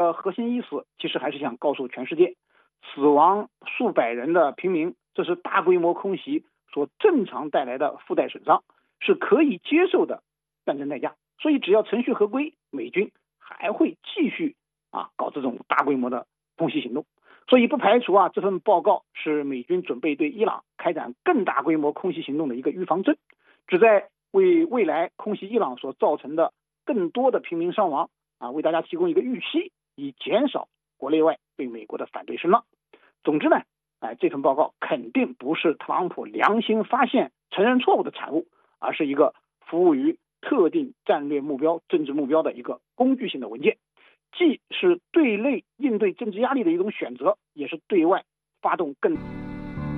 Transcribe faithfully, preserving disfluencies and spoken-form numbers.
的核心意思其实还是想告诉全世界，死亡数百人的平民，这是大规模空袭所正常带来的附带损伤，是可以接受的战争代价。所以只要程序合规，美军还会继续啊搞这种大规模的空袭行动。所以不排除啊这份报告是美军准备对伊朗开展更大规模空袭行动的一个预防针，旨在为未来空袭伊朗所造成的更多的平民伤亡啊为大家提供一个预期，以减少国内外对美国的反对声浪。总之呢，哎，这份报告肯定不是特朗普良心发现、承认错误的产物，而是一个服务于特定战略目标、政治目标的一个工具性的文件，既是对内应对政治压力的一种选择，也是对外发动更